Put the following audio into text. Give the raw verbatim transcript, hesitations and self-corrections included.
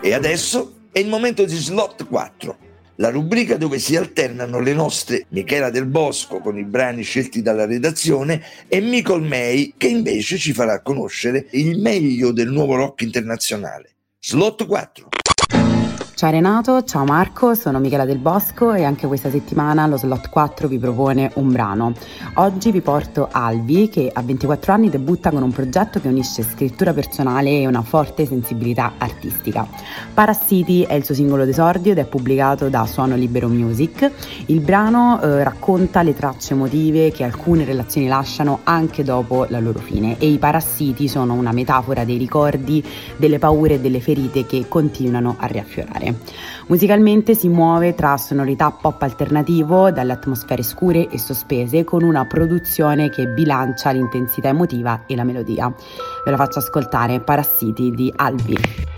E adesso è il momento di Slot quattro, la rubrica dove si alternano le nostre Michela Del Bosco con i brani scelti dalla redazione e Micol May che invece ci farà conoscere il meglio del nuovo rock internazionale. Slot quattro. Ciao Renato, ciao Marco, sono Michela Del Bosco e anche questa settimana lo Slot quattro vi propone un brano. Oggi vi porto Alvi che a ventiquattro anni debutta con un progetto che unisce scrittura personale e una forte sensibilità artistica. Parassiti è il suo singolo d'esordio ed è pubblicato da Suono Libero Music. Il brano eh, racconta le tracce emotive che alcune relazioni lasciano anche dopo la loro fine e i parassiti sono una metafora dei ricordi, delle paure e delle ferite che continuano a riaffiorare. Musicalmente si muove tra sonorità pop alternativo, dalle atmosfere scure e sospese, con una produzione che bilancia l'intensità emotiva e la melodia. Ve la faccio ascoltare, Parassiti di Alvi.